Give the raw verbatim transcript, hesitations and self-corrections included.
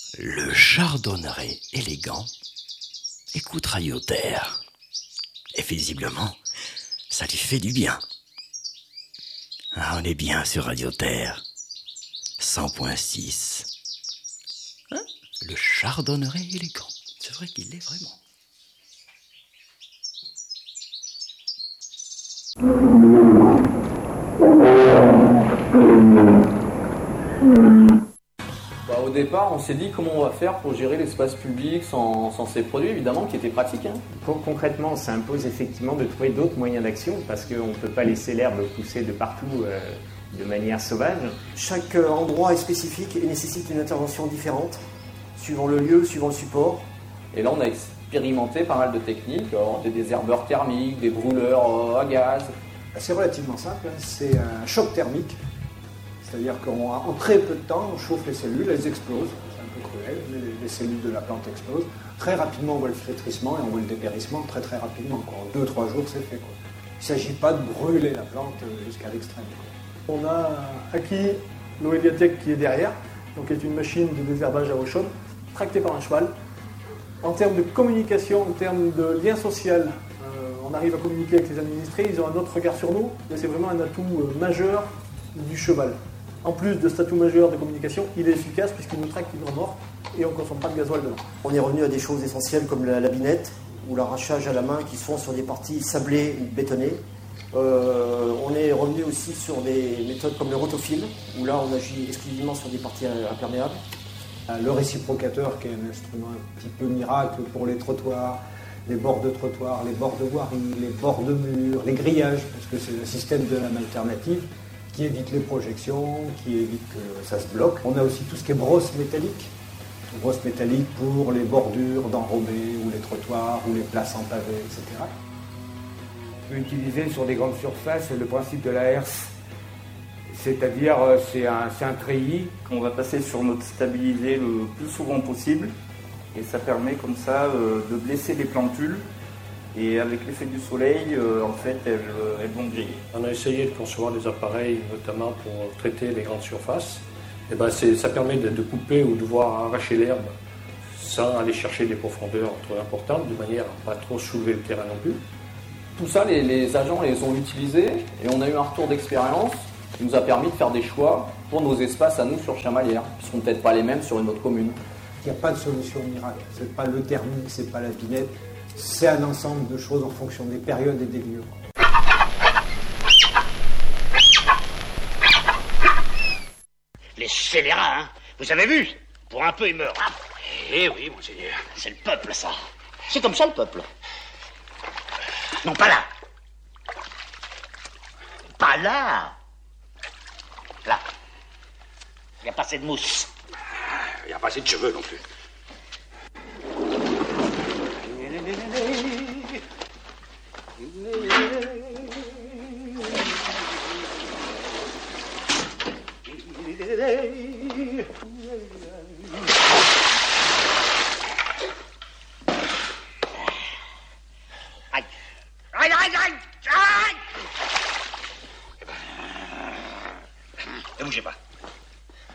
Le chardonneret élégant écoute Radio Terre. Et visiblement, ça lui fait du bien. Ah, on est bien sur Radio Terre. cent point six. Hein? Le chardonneret élégant. C'est vrai qu'il l'est vraiment. Bah, au départ, on s'est dit comment on va faire pour gérer l'espace public sans, sans ces produits, évidemment, qui étaient pratiques. Hein. Con- Concrètement, ça impose effectivement de trouver d'autres moyens d'action parce qu'on ne peut pas laisser l'herbe pousser de partout euh, de manière sauvage. Chaque euh, endroit est spécifique et nécessite une intervention différente, suivant le lieu, suivant le support. Et là, on a expérimenté pas mal de techniques, alors, des désherbeurs thermiques, des brûleurs euh, à gaz. C'est relativement simple, hein. C'est un choc thermique. C'est-à-dire qu'en très peu de temps, on chauffe les cellules, elles explosent. C'est un peu cruel, mais les, les cellules de la plante explosent. Très rapidement, on voit le flétrissement et on voit le dépérissement très très rapidement. Quoi. En deux trois jours, c'est fait. Quoi. Il ne s'agit pas de brûler la plante jusqu'à l'extrême. Quoi. On a acquis l'Oéliatech qui est derrière, donc qui est une machine de désherbage à eau chaude, tractée par un cheval. En termes de communication, en termes de lien social, euh, on arrive à communiquer avec les administrés, ils ont un autre regard sur nous, mais c'est vraiment un atout euh, majeur du cheval. En plus de cet atout majeur de communication, il est efficace puisqu'il nous tracte libre mort et on ne consomme pas de gasoil dedans. On est revenu à des choses essentielles comme la, la binette ou l'arrachage à la main qui se font sur des parties sablées ou bétonnées. Euh, on est revenu aussi sur des méthodes comme le rotofil, où là on agit exclusivement sur des parties imperméables. Le réciprocateur qui est un instrument un petit peu miracle pour les trottoirs, les bords de trottoirs, les bords de voirie, les bords de murs, les grillages, parce que c'est le système de lame alternative qui évite les projections, qui évite que ça se bloque. On a aussi tout ce qui est brosse métallique, brosse métallique pour les bordures d'enrobés ou les trottoirs ou les places en pavé, et cetera. On peut utiliser sur des grandes surfaces le principe de la herse, c'est-à-dire euh, c'est un, c'est un treillis. On va passer sur notre stabilisé le plus souvent possible et ça permet comme ça euh, de blesser les plantules et avec l'effet du soleil, euh, en fait, elles, elles vont griller. On a essayé de concevoir des appareils notamment pour traiter les grandes surfaces. Et ben c'est, ça permet de, de couper ou de voir arracher l'herbe sans aller chercher des profondeurs trop importantes, de manière à ne pas trop soulever le terrain non plus. Tout ça, les, les agents les ont utilisés et on a eu un retour d'expérience qui nous a permis de faire des choix pour nos espaces à nous sur Chamalières, qui ne seront peut-être pas les mêmes sur une autre commune. Il n'y a pas de solution miracle. Ce n'est pas le thermique, ce n'est pas la binette. C'est un ensemble de choses en fonction des périodes et des lieux. Les scélérats, hein. Vous avez vu? Pour un peu, ils meurent. Eh oui, monseigneur. C'est le peuple, ça. C'est comme ça, le peuple. Non, pas là. Pas là. Là. Il n'y a pas assez de mousse. Il n'y a pas assez de cheveux non plus. Yeah.